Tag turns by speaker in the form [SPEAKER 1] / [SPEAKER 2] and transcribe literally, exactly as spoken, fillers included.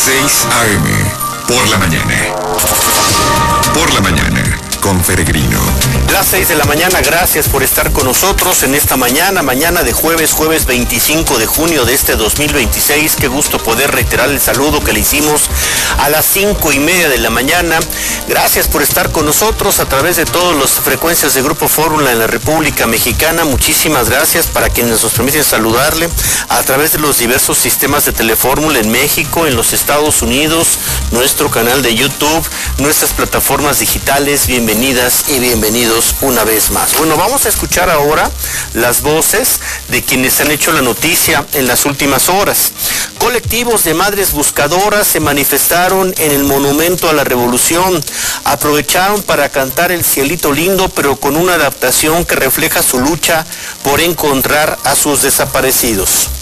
[SPEAKER 1] seis a eme, por la mañana. Por la mañana, con Peregrino.
[SPEAKER 2] Las seis de la mañana, gracias por estar con nosotros en esta mañana, mañana de jueves, jueves veinticinco de junio de este dos mil veintiséis. Qué gusto poder reiterar el saludo que le hicimos a las cinco y media de la mañana. Gracias por estar con nosotros a través de todas las frecuencias de Grupo Fórmula en la República Mexicana. Muchísimas gracias para quienes nos permiten saludarle a través de los diversos sistemas de Telefórmula en México, en los Estados Unidos, nuestro canal de YouTube, nuestras plataformas digitales. Bienvenidas y bienvenidos una vez más. Bueno, vamos a escuchar ahora las voces de quienes han hecho la noticia en las últimas horas. Colectivos de madres buscadoras se manifestaron en el Monumento a la Revolución. Aprovecharon para cantar El Cielito Lindo, pero con una adaptación que refleja su lucha por encontrar a sus desaparecidos.